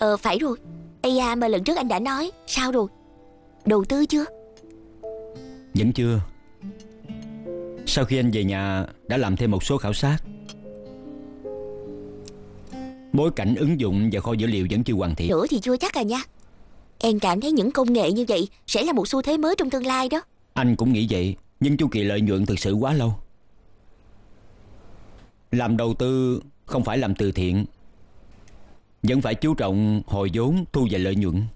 Phải rồi. Ây mà lần trước anh đã nói. Sao rồi? Đầu tư chưa? Vẫn chưa. Sau khi anh về nhà đã làm thêm một số khảo sát. Bối cảnh ứng dụng và kho dữ liệu vẫn chưa hoàn thiện. Nữa thì chưa chắc à nha. Em cảm thấy những công nghệ như vậy sẽ là một xu thế mới trong tương lai đó. Anh cũng nghĩ vậy. Nhưng chu kỳ lợi nhuận thực sự quá lâu. Làm đầu tư không phải làm từ thiện. Vẫn phải chú trọng hồi vốn, thu về lợi nhuận.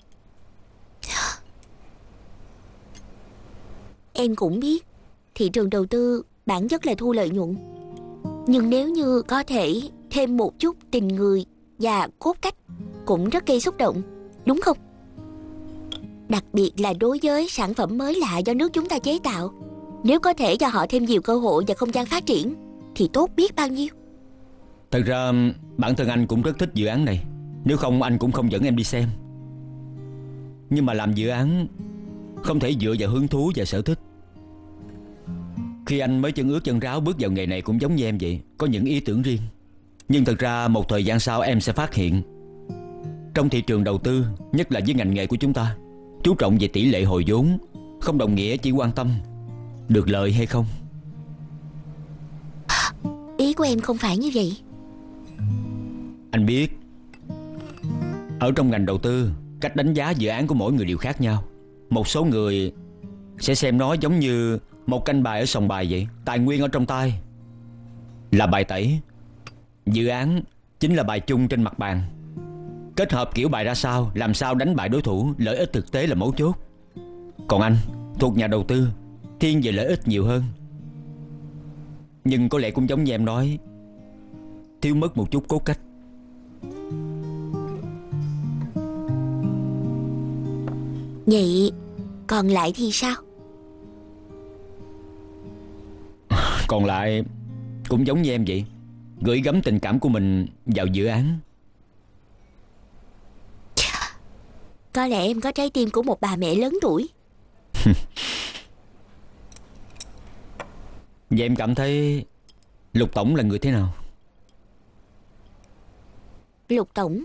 Em cũng biết thị trường đầu tư bản chất là thu lợi nhuận. Nhưng nếu như có thể thêm một chút tình người và cốt cách cũng rất gây xúc động, đúng không? Đặc biệt là đối với sản phẩm mới lạ do nước chúng ta chế tạo. Nếu có thể cho họ thêm nhiều cơ hội và không gian phát triển thì tốt biết bao nhiêu. Thật ra bản thân anh cũng rất thích dự án này. Nếu không anh cũng không dẫn em đi xem. Nhưng mà làm dự án không thể dựa vào hứng thú và sở thích. Khi anh mới chân ướt chân ráo bước vào nghề này cũng giống như em vậy, có những ý tưởng riêng. Nhưng thật ra một thời gian sau em sẽ phát hiện, trong thị trường đầu tư, nhất là với ngành nghề của chúng ta, chú trọng về tỷ lệ hồi vốn không đồng nghĩa chỉ quan tâm được lợi hay không. Ý của em không phải như vậy. Anh biết, ở trong ngành đầu tư, cách đánh giá dự án của mỗi người đều khác nhau. Một số người sẽ xem nó giống như một canh bài ở sòng bài vậy. Tài nguyên ở trong tay là bài tẩy, dự án chính là bài chung trên mặt bàn. Kết hợp kiểu bài ra sao, làm sao đánh bại đối thủ, lợi ích thực tế là mấu chốt. Còn anh thuộc nhà đầu tư, thiên về lợi ích nhiều hơn. Nhưng có lẽ cũng giống như em nói, thiếu mất một chút cốt cách. Vậy còn lại thì sao? Còn lại cũng giống như em vậy, gửi gắm tình cảm của mình vào dự án. Có lẽ em có trái tim của một bà mẹ lớn tuổi. Vậy em cảm thấy Lục Tổng là người thế nào? Lục Tổng,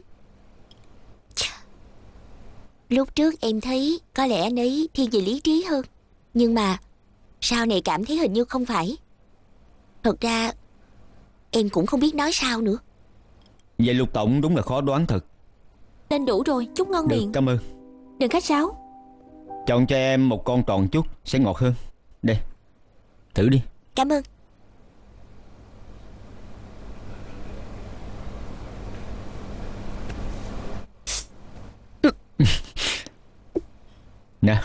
lúc trước em thấy có lẽ anh ấy thiên về lý trí hơn. Nhưng mà sau này cảm thấy hình như không phải. Thật ra em cũng không biết nói sao nữa. Vậy Lục Tổng đúng là khó đoán thật. Nên đủ rồi, chúc ngon Được, miệng. cảm ơn. Đừng khách sáo. Chọn cho em một con tròn chút sẽ ngọt hơn. Đây, thử đi. Cảm ơn. Nè.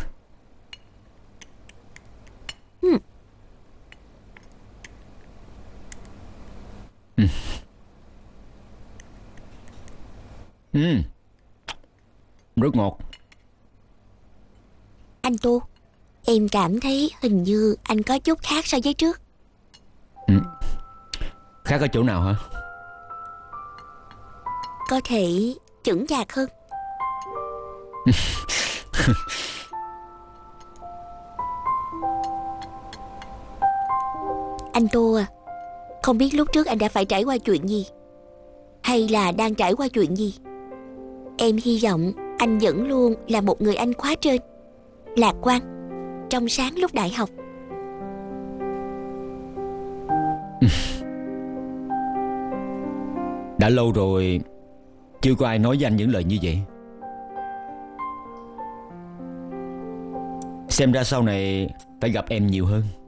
Rất ngọt. Anh Tô, em cảm thấy hình như anh có chút khác so với trước. Khác ở chỗ nào hả? Có thể chững chạc hơn. Anh Tô à, không biết lúc trước anh đã phải trải qua chuyện gì, hay là đang trải qua chuyện gì. Em hy vọng anh vẫn luôn là một người anh khóa trên, lạc quan, trong sáng lúc đại học. Đã lâu rồi chưa có ai nói với anh những lời như vậy. Xem ra sau này phải gặp em nhiều hơn.